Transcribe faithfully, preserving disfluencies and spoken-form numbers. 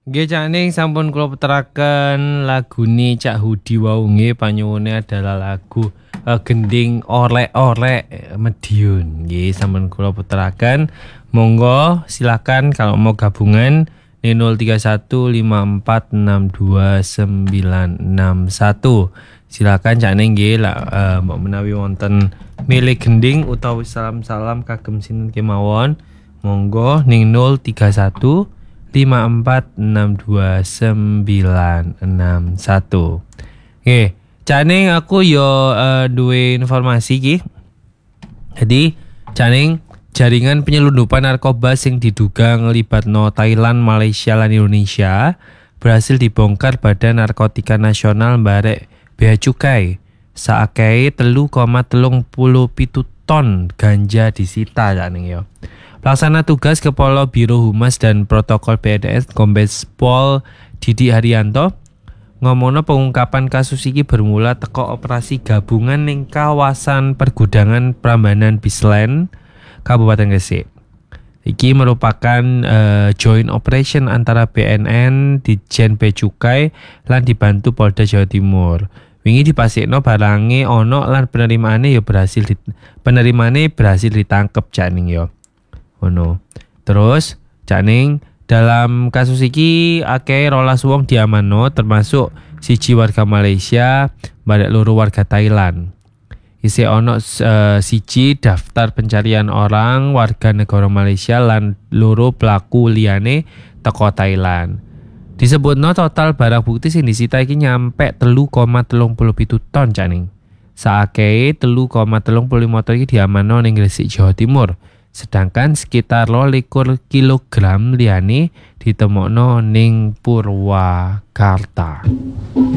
Nggih Cak Ning sampun kula puteraken lagune Cak Hudi wau nggih panyuwune adalah lagu uh, Gending Olek-olek Medion. Nggih sampun kula puteraken. Monggo silakan kalau mau gabungan di nol tiga satu lima empat enam dua sembilan enam satu. Silakan Cak Ning nggih lak uh, mbok menawi wonten milih gending utawi salam-salam kagem sinten kemawon. Monggo ning nol tiga satu lima empat enam dua sembilan enam satu. Oke, Cak Ning aku yo uh, duwe informasi ki. Jadi, Cak Ning jaringan penyelundupan narkoba sing diduga ngelibatno Thailand, Malaysia lan Indonesia berhasil dibongkar Badan Narkotika Nasional barek Bea Cukai. Saakei telu koma telung puluh pitu ton ganja disita Cak Ning yo. Pelaksana tugas Kepala Biro Humas dan Protokol B N S Kombes Pol Didi Haryanto ngomongno pengungkapan kasus iki bermula teko operasi gabungan ning kawasan pergudangan Prambanan Bisland Kabupaten Gresik. Iki merupakan uh, joint operation antara B N N, Ditjen Bea Cukai lan dibantu Polda Jawa Timur. Wingi dipasikno barange ono lan penerimaane yo berhasil di, penerimane berhasil ditangkep Cak Ning yo. Ono. Terus Cak Ning dalam kasus iki akeh rolas wong diamanno termasuk siji warga Malaysia, barek loro warga Thailand. Isih ono uh, siji daftar pencarian orang warga negara Malaysia lan loro pelaku liyane teko Thailand. Disebutno total barang bukti sing disita iki nyampe telu koma telung puluh pitu ton Cak Ning. Saakeh telu koma telung puluh lima ton iki diamanno ning Gresik Jawa Timur. Sedangkan sekitar likur kilogram liyane ditemokno ning Purwakarta.